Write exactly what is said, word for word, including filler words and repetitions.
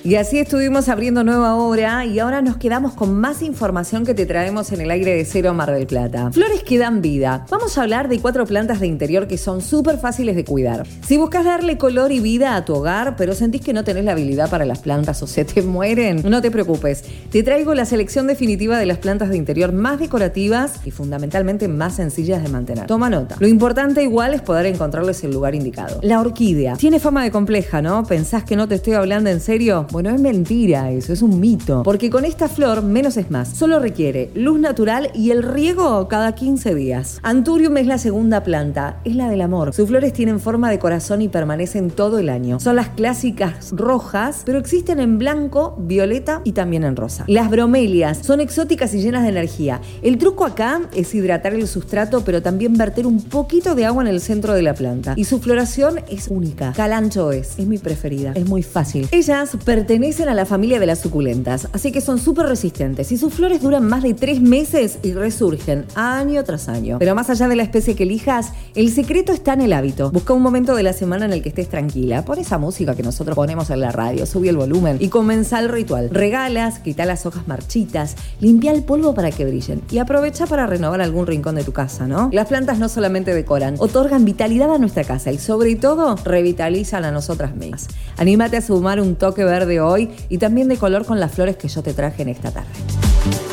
Y así estuvimos abriendo nueva hora y ahora nos quedamos con más información que te traemos en el aire de Cero Mar del Plata. Flores que dan vida. Vamos a hablar de cuatro plantas de interior que son súper fáciles de cuidar. Si buscas darle color y vida a tu hogar, pero sentís que no tenés la habilidad para las plantas o se te mueren, no te preocupes. Te traigo la selección definitiva de las plantas de interior más decorativas y fundamentalmente más sencillas de mantener. Toma nota. Lo importante igual es poder encontrarles el lugar indicado. La orquídea. Tiene fama de compleja, ¿no? ¿Pensás que no te estoy hablando en serio? Bueno, es mentira eso, es un mito. Porque con esta flor, menos es más. Solo requiere luz natural y el riego cada quince días. Anthurium es la segunda planta. Es la del amor. Sus flores tienen forma de corazón y permanecen todo el año. Son las clásicas rojas, pero existen en blanco, violeta y también en rosa. Las bromelias son exóticas y llenas de energía. El truco acá es hidratar el sustrato, pero también verter un poquito de agua en el centro de la planta. Y su floración es única. Calancho es. Es mi preferida. Es muy fácil. Ellas pertenecen a la familia de las suculentas, así que son súper resistentes y sus flores duran más de tres meses y resurgen año tras año. Pero más allá de la especie que elijas, el secreto está en el hábito. Busca un momento de la semana en el que estés tranquila. Pon esa música que nosotros ponemos en la radio, subí el volumen y comenzá el ritual. Regalas, quita las hojas marchitas, limpia el polvo para que brillen y aprovecha para renovar algún rincón de tu casa, ¿no? Las plantas no solamente decoran, otorgan vitalidad a nuestra casa y sobre todo revitalizan a nosotras mismas. Anímate a sumar un toque verde hoy y también de color con las flores que yo te traje en esta tarde.